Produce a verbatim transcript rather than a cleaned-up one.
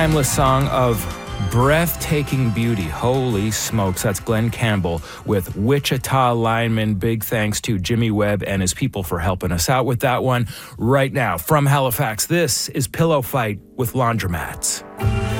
timeless song of breathtaking beauty. Holy smokes, that's Glenn Campbell with Wichita Lineman. Big thanks to Jimmy Webb and his people for helping us out with that one. Right now, from Halifax, this is Pillow Fight with Laundromats.